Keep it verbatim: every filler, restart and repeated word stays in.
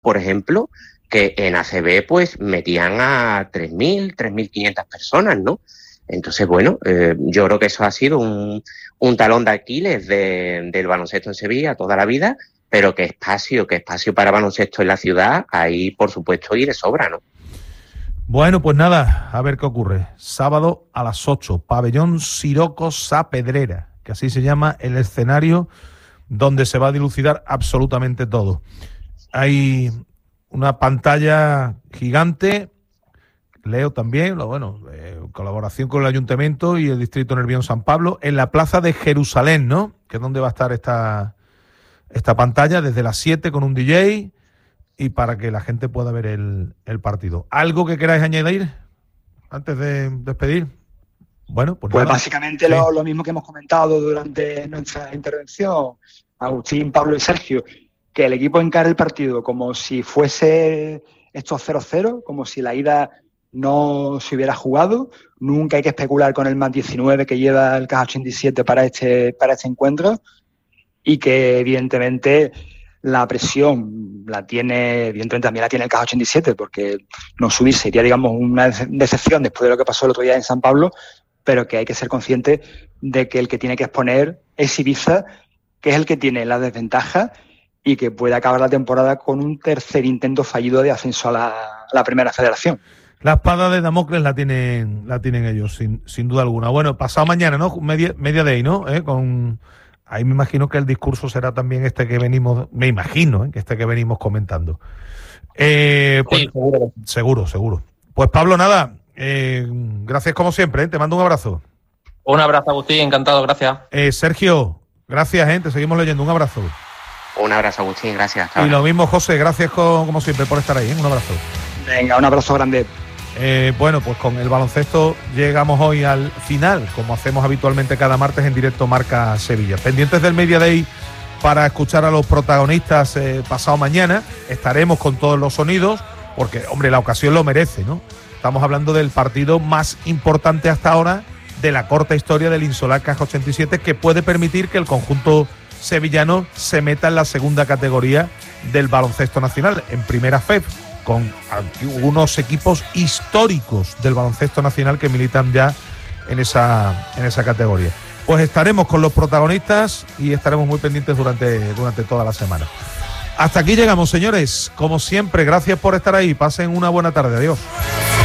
por ejemplo, que en A C B pues metían a tres mil, tres mil quinientas personas, ¿no? Entonces, bueno, eh, yo creo que eso ha sido un, un talón de Aquiles de, del baloncesto en Sevilla toda la vida, pero que espacio, que espacio para baloncesto en la ciudad, ahí por supuesto y de sobra, ¿no? Bueno, pues nada, a ver qué ocurre. Sábado a las ocho, Pabellón Siroco Sapedrera, que así se llama el escenario donde se va a dilucidar absolutamente todo. Hay una pantalla gigante, Leo también, lo bueno, eh, colaboración con el Ayuntamiento y el Distrito Nervión San Pablo, en la Plaza de Jerusalén, ¿no? Que es donde va a estar esta, esta pantalla, desde las siete con un D J y para que la gente pueda ver el, el partido. ¿Algo que queráis añadir antes de despedir? Bueno, pues, pues nada. básicamente Sí. lo, lo mismo que hemos comentado durante nuestra intervención, Agustín, Pablo y Sergio, que el equipo encare el partido como si fuese esto cero cero, como si la ida no se hubiera jugado. Nunca hay que especular con el más diecinueve que lleva el Caja ochenta y siete para este, para este encuentro, y que evidentemente la presión la tiene, evidentemente también la tiene el Caja ochenta y siete, porque no subir sería, digamos, una decepción después de lo que pasó el otro día en San Pablo, pero que hay que ser consciente de que el que tiene que exponer es Ibiza, que es el que tiene la desventaja y que puede acabar la temporada con un tercer intento fallido de ascenso a la, a la Primera Federación. La espada de Damocles la tienen, la tienen ellos, sin, sin duda alguna. Bueno, pasado mañana, ¿no? Media, media day, ¿no? ¿Eh? Con, ahí me imagino que el discurso será también este que venimos, me imagino, ¿eh? que este que venimos comentando. Eh, pues, sí, seguro. seguro, seguro. Pues Pablo, nada, eh, gracias como siempre, ¿eh? Te mando un abrazo. Un abrazo, Agustín, encantado, gracias. Eh, Sergio, gracias, ¿eh? Te seguimos leyendo, un abrazo. Un abrazo, Agustín, gracias. Y lo mismo, José, gracias con, como siempre por estar ahí, ¿eh? Un abrazo. Venga, un abrazo grande. Eh, bueno, pues con el baloncesto llegamos hoy al final, como hacemos habitualmente cada martes en directo Marca Sevilla. Pendientes del Media Day para escuchar a los protagonistas eh, pasado mañana. Estaremos con todos los sonidos, porque, hombre, la ocasión lo merece, ¿no? Estamos hablando del partido más importante hasta ahora de la corta historia del Insolar Caja ochenta y siete, que puede permitir que el conjunto sevillano se meta en la segunda categoría del baloncesto nacional, en primera F E B, con algunos equipos históricos del baloncesto nacional que militan ya en esa, en esa categoría. Pues estaremos con los protagonistas y estaremos muy pendientes durante, durante toda la semana. Hasta aquí llegamos, señores. Como siempre, gracias por estar ahí. Pasen una buena tarde. Adiós.